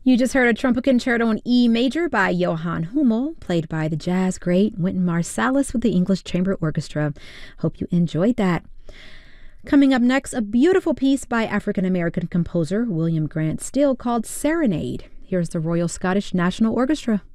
You just heard a trumpet concerto in E major by Johann Hummel, played by the jazz great Wynton Marsalis with the English Chamber Orchestra. Hope you enjoyed that. Coming up next, a beautiful piece by African-American composer William Grant Still called Serenade. Here's the Royal Scottish National Orchestra.